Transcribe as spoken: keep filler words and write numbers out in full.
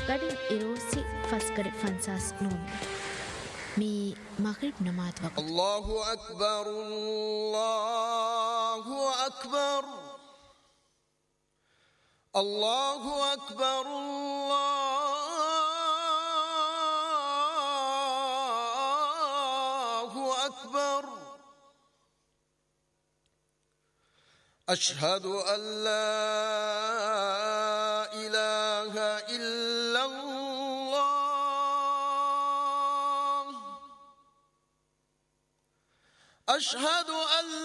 gadi irusi fasgade fansas nomi mi maghrib namat waqt. Allahu akbar, Allahu akbar, Allahu akbar, Allahu akbar. أشهد أن لا إله إلا الله. أشهد أن